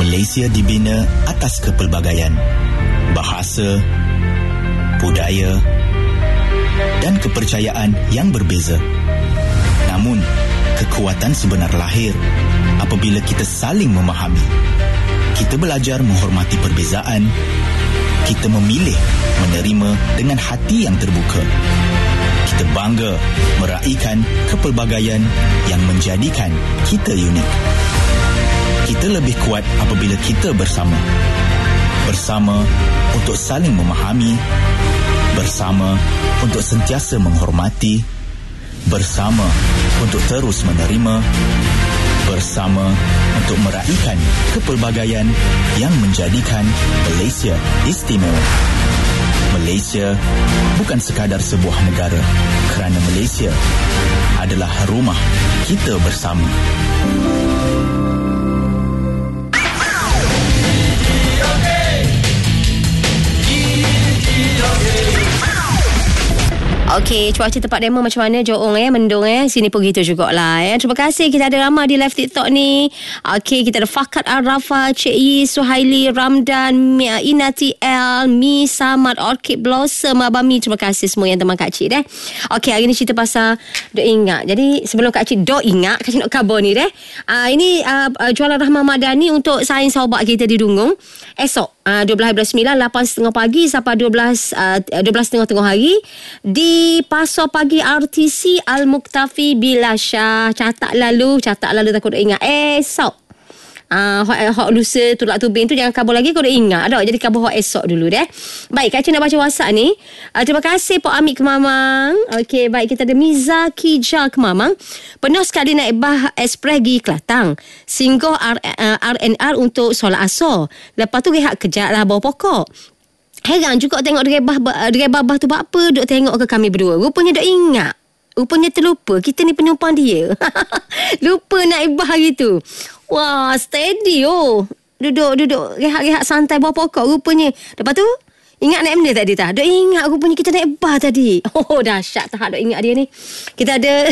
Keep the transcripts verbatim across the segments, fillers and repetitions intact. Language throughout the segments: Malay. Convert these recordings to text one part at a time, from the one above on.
Malaysia dibina atas kepelbagaian bahasa, budaya dan kepercayaan yang berbeza. Namun, kekuatan sebenar lahir apabila kita saling memahami. Kita belajar menghormati perbezaan. Kita memilih menerima dengan hati yang terbuka. Kita bangga meraihkan kepelbagaian yang menjadikan kita unik. Kita lebih kuat apabila kita bersama. Bersama untuk saling memahami. Bersama untuk sentiasa menghormati. Bersama untuk terus menerima. Bersama untuk meraihkan kepelbagaian yang menjadikan Malaysia istimewa. Malaysia bukan sekadar sebuah negara, kerana Malaysia adalah rumah kita bersama. Okey, cuaca tempat demo macam mana? Johor eh, mendung eh. Sini pun gitu jugalah eh. Terima kasih, kita ada ramai di live TikTok ni. Okey, kita ada Fakat Arafa, Cik Yi, Suhaili, Ramdan, Inati L, Mi, Samad, Orchid Blossom, Abang Mi. Terima kasih semua yang teman Kak Cik deh. Okey, hari ni cerita pasal dok ingat. Jadi sebelum Kak Cik dok ingat, Kak Cik nak khabar ni deh. Uh, ini uh, jualan Rahmah Madani untuk sains sahabat kita di Dungung. Esok uh, dua belas sembilan, lapan tiga puluh pagi sampai dua belas, uh, dua belas tiga puluh tengah hari di Pasar Pagi R T C Al-Muktafi Bilasha. Catat lalu, catat lalu takut ingat. Esok. Ah, uh, hot, hot lusa tulak tubing tu jangan kabur lagi, kau dah ingat dah. Jadi kabur hot esok dulu deh. Baik, Kak Cik nak baca WhatsApp ni. Uh, terima kasih Pak Amik Kemamang. Okey, baik, kita ada Mizaki Jal Kemamang. Penuh sekali naik bah ekspres pergi Kelantan. Singgah R, uh, R N R untuk solat asar. Lepas tu rehat kejap lah bawah pokok. Heran juga tengok drebah drebah bah tu buat apa. Duk tengok ke kami berdua. Rupanya duk ingat. Rupanya terlupa. Kita ni penumpang dia. Lupa naik bah hari tu. Wah, steady oh. Duduk-duduk rehat-rehat santai bawah pokok rupanya. Lepas tu ingat naik benda tadi tak? Duk ingat rupanya kita naik bah tadi. Oh, dahsyat tak duk ingat dia ni. Kita ada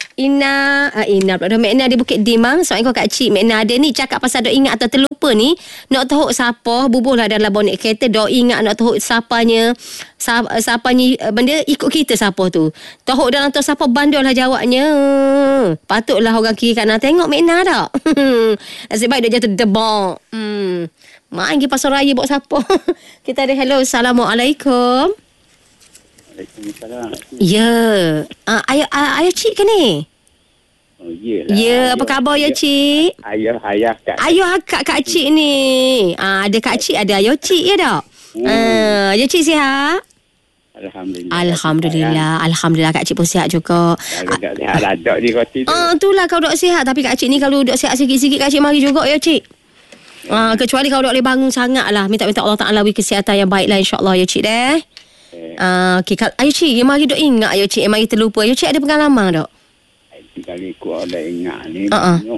Ina, uh, Ina pula dah Mek Ina di Bukit Dimang. Assalamualaikum Kak Cik. Mek Ina ada ni cakap pasal duk ingat atau terlupa ni. Nak tahu siapa bubuhlah dalam bonek kereta. Duk ingat nak tahu siapanya. Siapanya benda ikut kita siapa tu. Tahu dalam tu siapa bandul lah jawabnya. Patutlah orang kiri kanan tengok Mek Ina tak? Nasib baik dia jatuh debak. Hmm. Main pergi pasar raya buat siapa. Kita ada hello. Assalamualaikum. Waalaikumsalam. Ya. Uh, ayah, ayah, ayah Cik ke ni? Oh, yelah. Ya, apa khabar ya Cik? Ayah, ayah Kak. Ayah akak Kak Cik ni. Uh, ada Kak Cik, ada ayah Cik ya tak? Hmm. Uh, ya Cik sihat? Alhamdulillah. Alhamdulillah. Alhamdulillah Kak Cik pun sihat juga. Kalau tak sihat lah dok di kota tu. Ah, itulah kau dok sihat. Tapi Kak Cik ni kalau dok sihat sikit-sikit Kak Cik mari juga ya Cik. Ah, kecuali kau dok boleh bangun sangat lah. Minta-minta Allah Ta'ala beri kesihatan yang baik lah insyaAllah ya Cik deh. Ah, okay. Ayo Cik, yang mari dok ingat ya Cik. Yang mari terlupa. Ya Cik ada pengalaman dok? Kali aku ada ingat ni. Uh-uh. Banyak.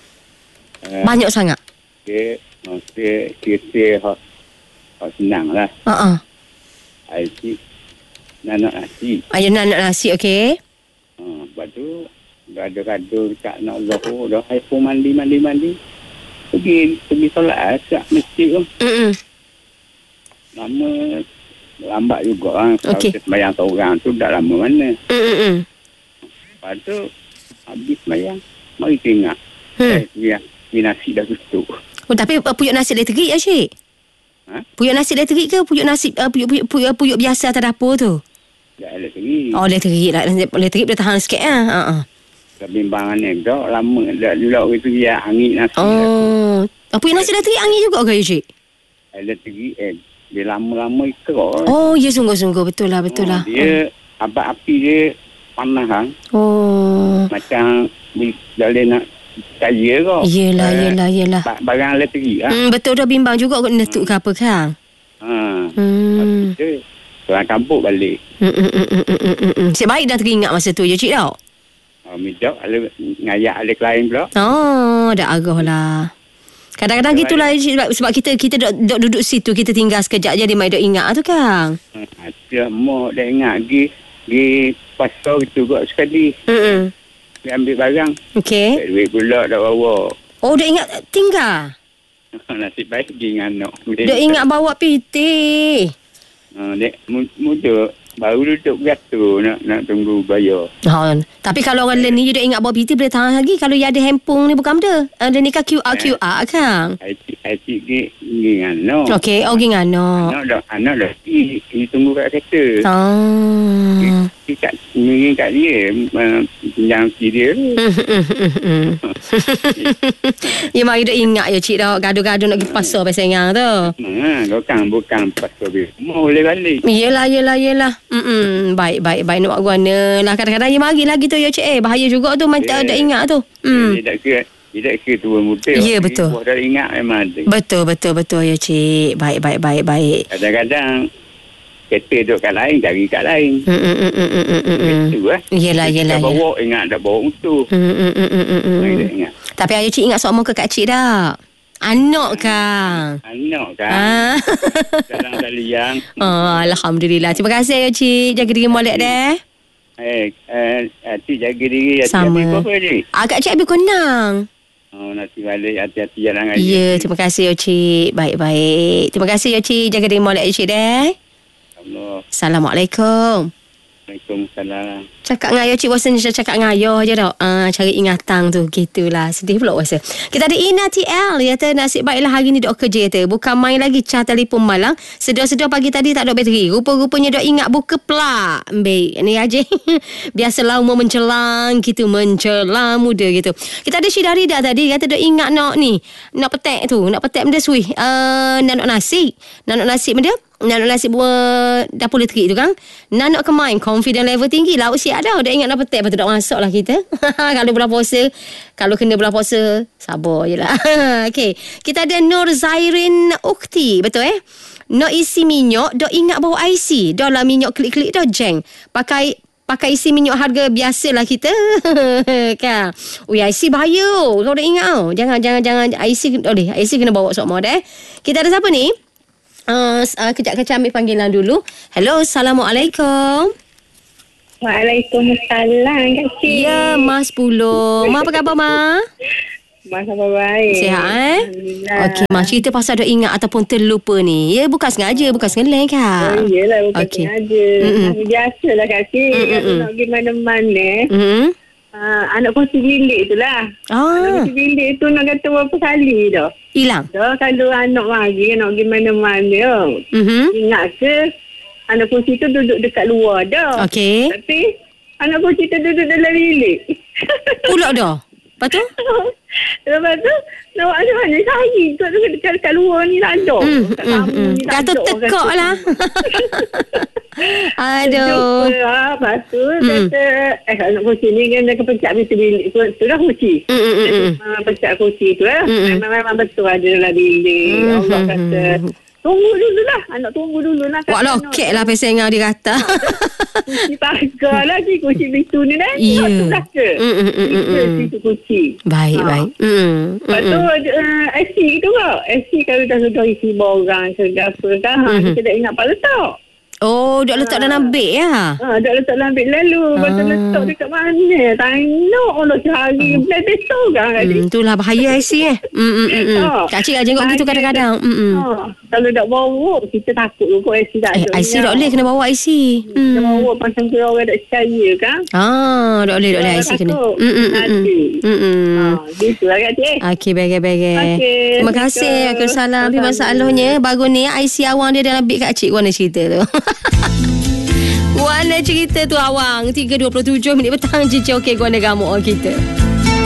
Uh, banyak sangat. Okay. Mesti kita hot, hot senang lah. Uh-uh. Ayo Cik. Nak nak nasi. Ayo nak nak nasi, okey. Uh, lepas tu, gado-gado tak nak zuhur. Dah saya pun mandi-mandi-mandi. Pergi, pergi solat asyak masjid tu. Mm-mm. Lama, lambat juga lah. Okay. Kalau sembahyang seorang tu dah lama mana. Mm-mm. Lepas tu, habis sembahyang, mari tengok. Hmm. Eh, ya, nasi dah tutup. Oh, tapi uh, puyuk nasi dah terik ya Cik? Ha? Puyuk nasi dah terik ke? Puyuk nasi, uh, puyuk, puyuk, puyuk, puyuk biasa atas dapur tu? Dah ada terik. Oh, dah terik lah. Boleh terik, boleh tahan sikit lah. Uh-uh. Kebimbangan ni dah lama dah dulu itu dia angin nasi. Oh, apa yang nasi dah terik angin juga ke ya Cik? Ada terik eh dia lama-lama ikat. Oh, ya sungguh-sungguh betul lah, betul oh, lah. Dia oh. abang api dia panas kan. Oh. Macam jalan nak kaya ke. Yelah, uh, yelah, yelah. Barang ada terik ah. Hmm, betul dah bimbang juga kau netuk ke apa kan? Ha. Hmm. Orang kampung balik. Hmm, hmm, hmm, hmm, hmm, hmm, hmm. Cik baik dah teringat masa tu ya Cik tau. Oh, midok ada ngayak ada klien pula. Oh, dah agak lah. Kadang-kadang gitulah sebab, sebab kita kita duduk, duduk, duduk situ, kita tinggal sekejap je dia mai duk ingat tu kan. Ada mak dah ingat pergi pergi pasar gitu kot sekali. Hmm. Dia ambil barang. Okey. Duit pula dah bawa. Oh, dah ingat tinggal. Nasib baik pergi dengan anak. Dok ingat bawa P T. Uh, dek, muda baru duduk beratur nak nak tunggu bayar. Ha, tapi kalau orang lain ni you dok ingat bawa P T boleh tahan lagi. Kalau you ada handphone ni bukan benda. Ada ni kan Q R Q R kan. I T I T pergi dengan anak. Okey, oh pergi dengan anak. Anak dah anak dah pergi, pergi tunggu kat kereta. Ah. Pergi kat ni kat dia pinjam kiri dia. Ya mari dok ingat ya cik dah gaduh-gaduh nak pergi pasar pasal ngang tu. Ha, bukan bukan pasal dia. Mau boleh balik. Yelah, yelah, yelah. Mm-mm. Baik, baik, baik. Nak buat guna lah. Kadang-kadang ya mari lagi tu ya cik. Eh, bahaya juga tu. Macam yeah. Dah ingat tu. Hmm. Dia tak kira, dia tak kira tua muda. Ya, yeah, betul. Buah dah ingat memang ada. Betul, betul, betul ya cik. Baik, baik, baik, baik. Kadang-kadang kereta duduk kat lain, cari kat lain. Itu lah. Yelah, yelah. Tak bawa, ingat tak bawa untuk. Mari ingat. Tapi ayah cik ingat sok muka kat cik dah. Anak kan? Anak kan? Ah. Sekarang dah liang. Oh, Alhamdulillah. Terima kasih ya cik. Jaga diri molek deh. Eh, eh, cik jaga diri. Sama. Hati-hati apa cik? Agak cik habis kunang. Oh, nanti balik hati-hati jalan aja. Ya, terima kasih ya cik. Baik-baik. Terima kasih ya cik. Jaga diri molek ya cik deh. Allah. Assalamualaikum. Waalaikumsalam. Cakap dengan ayah cik rasa macam cakap dengan ayah je tau. Uh, cari ingatan tu. Gitulah. Sedih pula rasa. Kita ada Ina T L. Dia kata nasib baiklah hari ni dok kerja. Kata. Bukan main lagi cah telefon malang. Sedar-sedar pagi tadi tak ada bateri. Rupa-rupanya dok ingat buka pelak. Baik. Ni aja. Biasalah umur mencelang. Gitu. Mencelang muda gitu. Kita ada Syidarida tadi. Kata dok ingat nak ni. Nak petek tu. Nak petek benda suih. Uh, nak nasi. Nak nasi benda. Nak nasi buat dapur elektrik tu kan. Nak kemain. Confident level tinggi. Lauk siap dah. Dah ingat nak petek. Lepas tu dah masuk lah kita. Kalau bulan puasa. Kalau kena bulan puasa. Sabar je lah. Okay. Kita ada Nur Zairin Ukti. Betul eh? Nak isi minyak. Dah ingat bawa I C. Dah lah minyak klik-klik dah jeng. Pakai pakai isi minyak harga biasa lah kita. Kan. Ui I C bahaya. Kau dah ingat tau. Jangan, jangan, jangan. I C, boleh. I C kena bawa sok mod eh. Kita ada siapa ni? Uh, uh, kejap-kejap ambil panggilan dulu. Hello, Assalamualaikum. Waalaikumsalam Kak Cik. Ya, Mas Pulo. Ma apa khabar, Ma? Mas apa baik. Sihat eh? Okey, Ma cerita pasal dah ingat ataupun terlupa ni. Ya, bukan sengaja, bukan sengaja kan? Oh, yelah, bukan okay. sengaja. Biasalah Kak Cik. Kalau nak pergi mana-mana. Mm-hmm. Uh, anak kunci bilik tu lah. Ah. Anak kunci bilik tu nak kata berapa kali dah. Hilang? So, kalau anak mari nak pergi mana-mana. Mm-hmm. Ingat ke anak kunci tu duduk dekat luar dah. Okey. Tapi anak kunci tu duduk dalam bilik. Pulak dah? Lepas tu? Lepas tu nak buat macam mana cari tu dekat, dekat luar ni tak ada. Mm, mm, mm. Dah tu tekak lah. Aduh. Ha, lepas tu mm. kata, eh anak kunci ni kan dia kepencet pintu bilik tu, tu dah kunci. Mm, mm, mm. Uh, pencet kunci tu lah. Mm, memang betul ada dalam bilik. Mm, Allah kata, tunggu dulu lah. Anak tunggu dulu lah. Wah lokek lah pasal dengan dia kata. Kunci pagar lagi. Kunci pintu ni kan. Ya. Tu lah ke. Pintu kunci. Baik, ha. baik. Mm, Lepas tu uh, I C tu kak. I C kalau dah sudah isi barang ke apa kan. Mm-hmm. Kita dah ingat pak letak. Oh, dah letak ha. dalam beg ya? Ha, dah letak dalam beg lalu. Lepas tu letak dekat mana? Tanya Allah cari. Bila besok kan. Hmm, itulah bahaya I C eh. Mm, mm, mm, mm. Ha. Kak Cik jenguk gitu kadang-kadang. Mm, mm. Ha. Kalau tak bawa, kita takut juga I C tak ada. Eh, I C tak boleh kena bawa I C. Hmm. Kita bawa macam tu orang tak percaya kan. Ah, tak boleh, tak boleh I C kena. Mm, mm, mm, mm, mm. Ha, gitu lah Kak Cik. Okey, baik-baik. Okay, terima kasih. Waalaikumsalam. Tapi masalahnya, baru ni I C awang dia dalam beg Kak Cik. Warna cerita tu. Warna cerita tu awang. tiga dua puluh tujuh minit petang. Cici okey guna gamuk kita.